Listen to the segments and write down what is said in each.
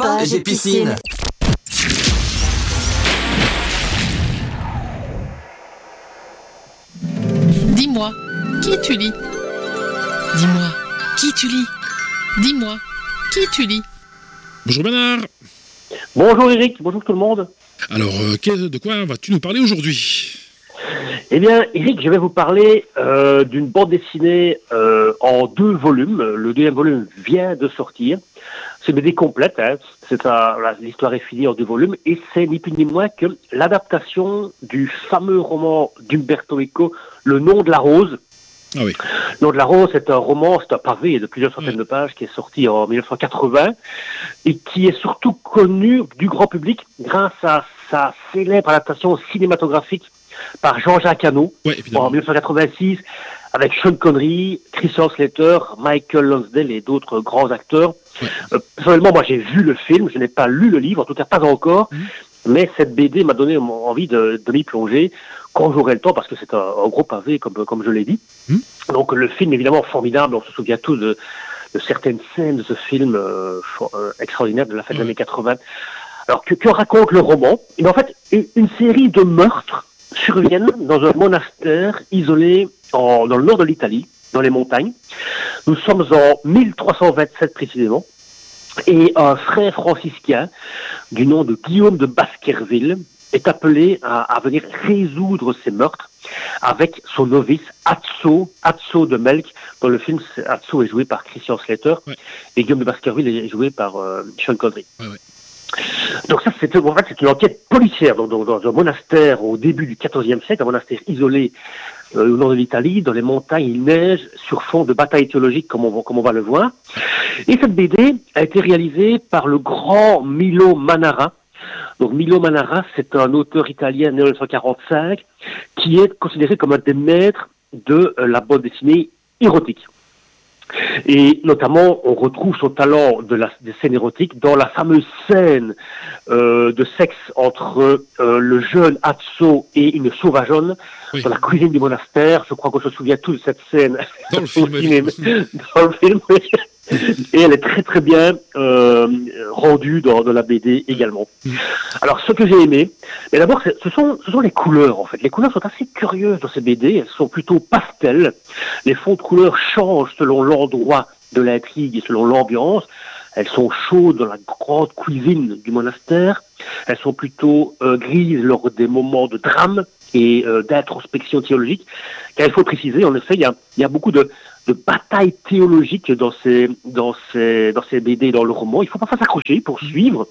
pas, j'ai piscine. Dis-moi, qui tu lis? Dis-moi, qui tu lis? Dis-moi, qui tu lis? Bonjour Bernard. Bonjour Eric, bonjour tout le monde. Alors, de quoi vas-tu nous parler aujourd'hui ? Eh bien, Eric, je vais vous parler d'une bande dessinée en 2 volumes. Le 2e volume vient de sortir. C'est une BD complète, hein. L'histoire est finie en 2 volumes, et c'est ni plus ni moins que l'adaptation du fameux roman d'Umberto Eco, Le nom de la rose. Ah oui. Le nom de la rose, c'est un roman, c'est un pavé de plusieurs centaines de pages qui est sorti en 1980 et qui est surtout connu du grand public grâce à sa célèbre adaptation cinématographique par Jean-Jacques Hano en 1986 avec Sean Connery, Christian Slater, Michael Lonsdale et d'autres grands acteurs. Personnellement, moi j'ai vu le film, je n'ai pas lu le livre, en tout cas pas encore, mais cette BD m'a donné envie de m'y plonger quand j'aurai le temps, parce que c'est un gros pavé, comme je l'ai dit. Donc le film, évidemment, formidable, on se souvient tous de certaines scènes de ce film extraordinaire de la fin des années 80. Alors, que raconte le roman? Et bien, en fait, une série de meurtres surviennent dans un monastère isolé dans le nord de l'Italie, dans les montagnes. Nous sommes en 1327 précisément, et un frère franciscain du nom de Guillaume de Baskerville est appelé à venir résoudre ces meurtres avec son novice Azzo de Melk. Dans le film, Azzo est joué par Christian Slater, et Guillaume de Baskerville est joué par Sean Connery. Donc ça, c'est une enquête policière dans un monastère au début du XIVe siècle, un monastère isolé au nord de l'Italie, dans les montagnes, il neige, sur fond de bataille théologique, comme on va le voir. Et cette BD a été réalisée par le grand Milo Manara. Donc Milo Manara, c'est un auteur italien né en 1945 qui est considéré comme un des maîtres de la bande dessinée érotique. Et notamment, on retrouve son talent des scènes érotiques dans la fameuse scène de sexe entre le jeune Azzo et une sauvageonne dans la cuisine du monastère. Je crois qu'on se souvient tous de cette scène dans le film. Dans le film. Et elle est très très bien rendue dans la BD également. Alors ce que j'ai aimé, mais d'abord ce sont les couleurs en fait. Les couleurs sont assez curieuses dans ces BD, elles sont plutôt pastel. Les fonds de couleurs changent selon l'endroit de l'intrigue et selon l'ambiance. Elles sont chaudes dans la grande cuisine du monastère. Elles sont plutôt grises lors des moments de drame et d'introspection théologique. Car il faut préciser, en effet, il y a beaucoup de batailles théologiques dans ces BD, dans le roman. Il faut pas s'accrocher pour suivre.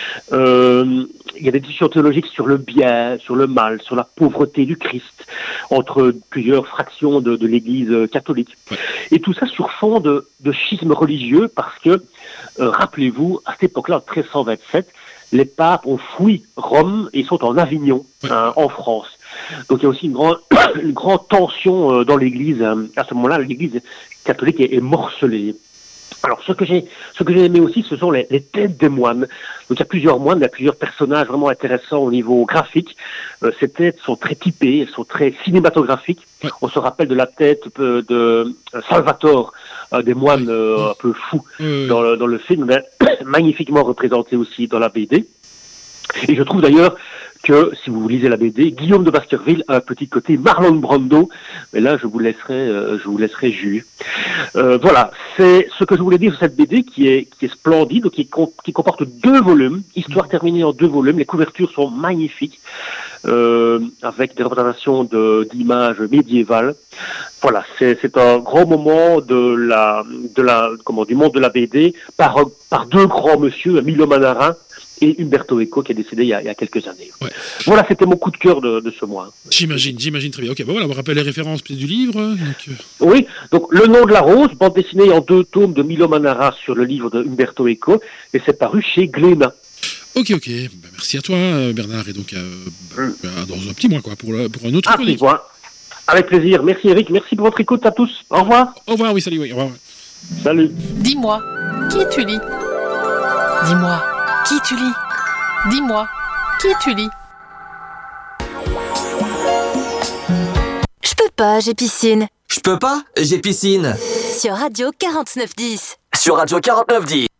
Il y a des discussions théologiques sur le bien, sur le mal, sur la pauvreté du Christ, entre plusieurs fractions de l'Église catholique. Et tout ça sur fond de schisme religieux, parce que, rappelez-vous, à cette époque-là, en 1327, les papes ont fui Rome et sont en Avignon, en France. Donc il y a aussi une grande tension dans l'Église. À ce moment-là, l'Église catholique est morcelée. Alors ce que j'ai aimé aussi, ce sont les têtes des moines. Donc il y a plusieurs moines, il y a plusieurs personnages vraiment intéressants au niveau graphique. Ces têtes sont très typées, elles sont très cinématographiques. On se rappelle de la tête de Salvatore, des moines un peu fous dans le film, mais magnifiquement représenté aussi dans la BD. Et je trouve d'ailleurs que, si vous lisez la BD, Guillaume de Baskerville a un petit côté Marlon Brando, mais là je vous laisserai juger. Voilà, c'est ce que je voulais dire sur cette BD qui est splendide, qui comporte 2 volumes, histoire terminée en 2 volumes. Les couvertures sont magnifiques, avec des représentations d'images médiévales. Voilà, c'est un grand moment du monde de la BD par 2 grands monsieur, Milo Manara et Umberto Eco, qui est décédé il y a quelques années. Voilà, c'était mon coup de cœur de ce mois. J'imagine très bien. Ok, voilà, on rappelle les références du livre. Oui, donc Le nom de la rose, bande dessinée en 2 tomes de Milo Manara sur le livre de Umberto Eco, et c'est paru chez Glénat. Ok. Merci à toi, Bernard, et donc dans un petit mois, pour un autre chronique. Avec plaisir. Merci Eric, merci pour votre écoute à tous. Au revoir. Au revoir, oui, salut, au revoir. Salut. Dis-moi, qui tu lis? Dis-moi, qui tu lis? Dis-moi, qui tu lis? Je peux pas, j'ai piscine. Je peux pas, j'ai piscine. Sur Radio 4910. Sur Radio 4910.